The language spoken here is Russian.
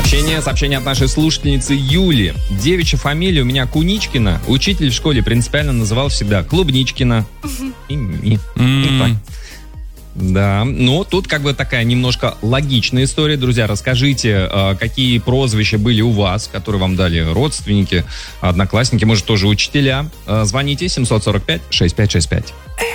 Сообщение от нашей слушательницы Юли. Девичья фамилия у меня Куничкина. Учитель в школе принципиально называл всегда Клубничкина. Так. Да, но тут как бы такая немножко логичная история. Друзья, расскажите, какие прозвища были у вас, которые вам дали родственники, одноклассники, может, тоже учителя. Звоните 745-6565.